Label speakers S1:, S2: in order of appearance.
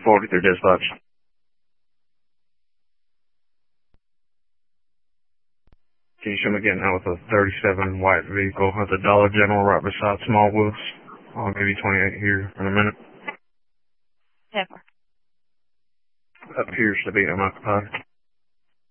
S1: 43 dispatch. Can you show me getting out with a 37 white vehicle at the Dollar General right beside Smallwoods? I'll give you 28 here in a minute.
S2: Never.
S1: Appears to be unoccupied.